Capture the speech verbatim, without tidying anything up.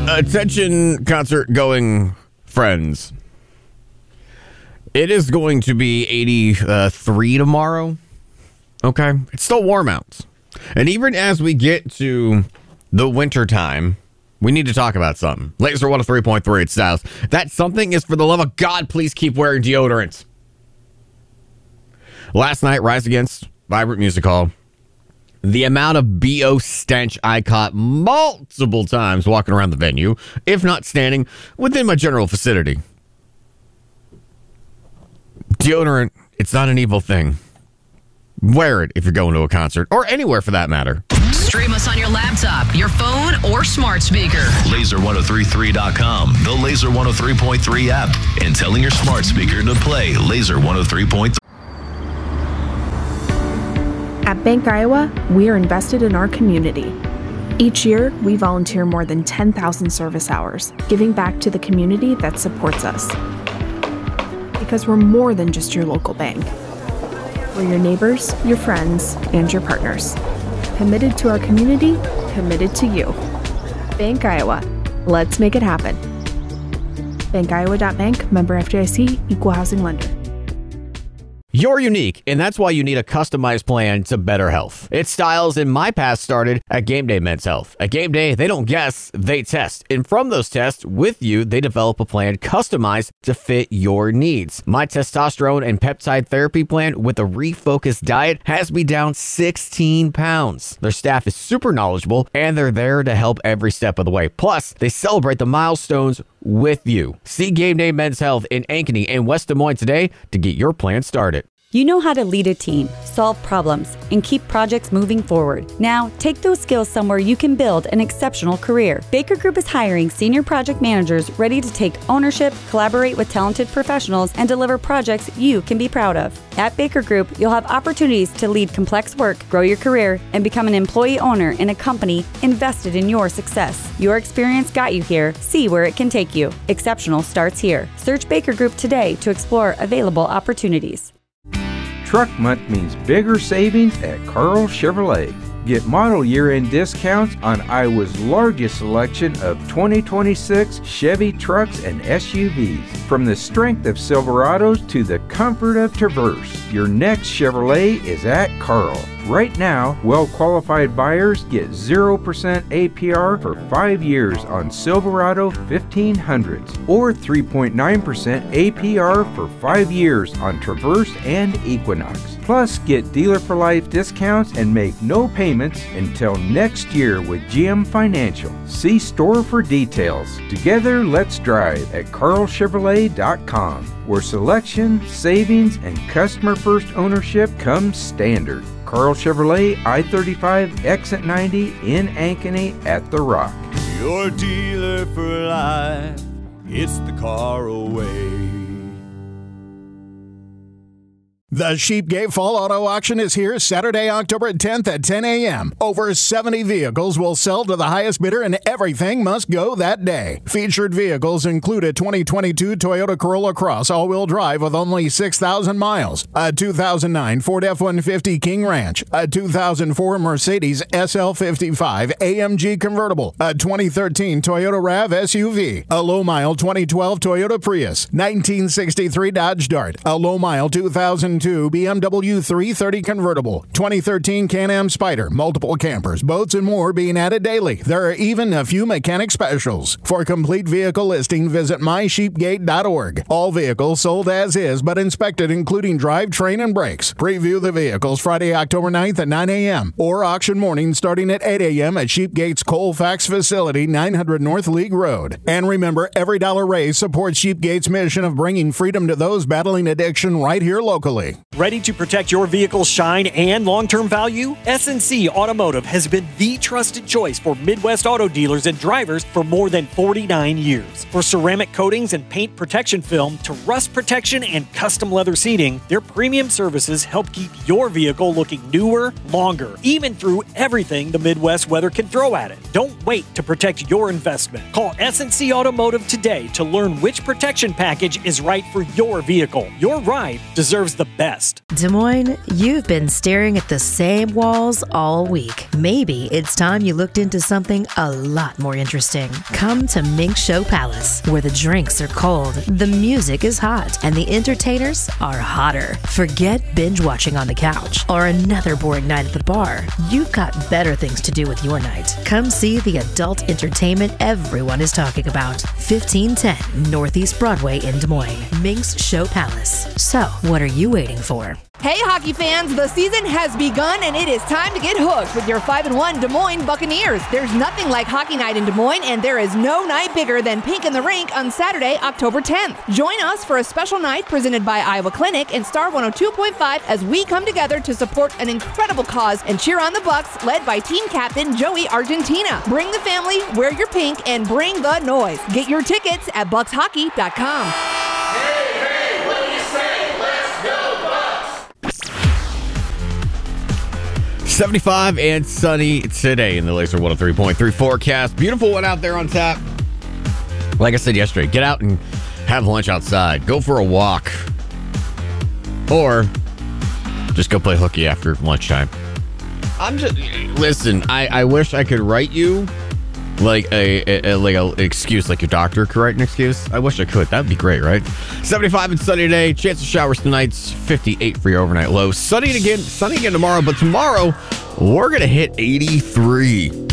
Attention concert going friends. It is going to be eighty-three tomorrow. Okay. It's still warm out. And even as we get to the winter time, we need to talk about something. Laser one oh three point three at Styles. That something is, for the love of God, please keep wearing deodorant. Last night, Rise Against Vibrant Music Hall. The amount of B O stench I caught multiple times walking around the venue, if not standing within my general vicinity. Deodorant, it's not an evil thing. Wear it if you're going to a concert, or anywhere for that matter. Stream us on your laptop, your phone, or smart speaker. laser ten thirty-three dot com, the Laser one oh three point three app, and telling your smart speaker to play Laser one oh three point three. At Bank Iowa, we are invested in our community. Each year, we volunteer more than ten thousand service hours, giving back to the community that supports us. Because we're more than just your local bank. We're your neighbors, your friends, and your partners. Committed to our community, committed to you. Bank Iowa. Let's make it happen. bank iowa dot bank, member F D I C, equal housing lender. You're unique, and that's why you need a customized plan to better health. It's Styles, and my path started at Game Day Men's Health. At Game Day, they don't guess, they test. And from those tests, with you, they develop a plan customized to fit your needs. My testosterone and peptide therapy plan with a refocused diet has me down sixteen pounds. Their staff is super knowledgeable, and they're there to help every step of the way. Plus, they celebrate the milestones with you. See Game Day Men's Health in Ankeny and West Des Moines today to get your plan started. You know how to lead a team, solve problems, and keep projects moving forward. Now, take those skills somewhere you can build an exceptional career. Baker Group is hiring senior project managers ready to take ownership, collaborate with talented professionals, and deliver projects you can be proud of. At Baker Group, you'll have opportunities to lead complex work, grow your career, and become an employee owner in a company invested in your success. Your experience got you here. See where it can take you. Exceptional starts here. Search Baker Group today to explore available opportunities. Truck Month means bigger savings at Carl Chevrolet. Get model year-end discounts on Iowa's largest selection of twenty twenty-six Chevy trucks and S U Vs. From the strength of Silverados to the comfort of Traverse, your next Chevrolet is at Carl. Right now, well-qualified buyers get zero percent A P R for five years on Silverado fifteen hundreds or three point nine percent A P R for five years on Traverse and Equinox. Plus, get dealer-for-life discounts and make no payments until next year with G M Financial. See store for details. Together, let's drive at carl chevrolet dot com, where selection, savings, and customer-first ownership come standard. Carl Chevrolet, I thirty-five, exit ninety in Ankeny at The Rock. Your dealer for life, it's the Carl way. The Sheepgate Fall Auto Auction is here Saturday, October tenth at ten a.m. Over seventy vehicles will sell to the highest bidder, and everything must go that day. Featured vehicles include a twenty twenty-two Toyota Corolla Cross all-wheel drive with only six thousand miles, a two thousand nine Ford F one fifty King Ranch, a two thousand four Mercedes S L fifty-five A M G convertible, a twenty thirteen Toyota RAV S U V, a low-mile twenty twelve Toyota Prius, nineteen sixty-three Dodge Dart, a low-mile two thousand two B M W three thirty convertible, twenty thirteen Can-Am Spyder, multiple campers, boats, and more being added daily. There are even a few mechanic specials. For complete vehicle listing, visit my sheepgate dot org. All vehicles sold as is, but inspected, including drivetrain and brakes. Preview the vehicles Friday, October ninth at nine a.m. or auction morning starting at eight a.m. at Sheepgate's Colfax facility, nine hundred North League Road. And remember, every dollar raised supports Sheepgate's mission of bringing freedom to those battling addiction right here locally. Ready to protect your vehicle's shine and long-term value? S and C Automotive has been the trusted choice for Midwest auto dealers and drivers for more than forty-nine years. For ceramic coatings and paint protection film to rust protection and custom leather seating, their premium services help keep your vehicle looking newer, longer, even through everything the Midwest weather can throw at it. Don't wait to protect your investment. Call S and C Automotive today to learn which protection package is right for your vehicle. Your ride deserves the best best. Des Moines, you've been staring at the same walls all week. Maybe it's time you looked into something a lot more interesting. Come to Mink Show Palace, where the drinks are cold, the music is hot, and the entertainers are hotter. Forget binge watching on the couch or another boring night at the bar. You've got better things to do with your night. Come see the adult entertainment everyone is talking about. fifteen ten Northeast Broadway in Des Moines. Mink's Show Palace. So, what are you waiting for? Hey, hockey fans, the season has begun, and it is time to get hooked with your five and one Des Moines Buccaneers. There's nothing like Hockey Night in Des Moines, and there is no night bigger than Pink in the Rink on Saturday, October tenth. Join us for a special night presented by Iowa Clinic and Star one oh two point five as we come together to support an incredible cause and cheer on the Bucs, led by team captain Joey Argentina. Bring the family, wear your pink, and bring the noise. Get your tickets at bucs hockey dot com. Hey, hey, what do you say? Let's go, Bucs! seventy-five and sunny today in the Laser one oh three point three forecast. Beautiful one out there on tap. Like I said yesterday, get out and have lunch outside. Go for a walk. Or just go play hooky after lunchtime. I'm just, listen, I, I wish I could write you like a, a, a like an excuse, like your doctor could write an excuse. I wish I could. That'd be great, right? seventy-five and sunny today. Chance of showers tonight. fifty-eight for your overnight low. Sunny again, sunny again tomorrow, but tomorrow we're gonna hit eighty-three.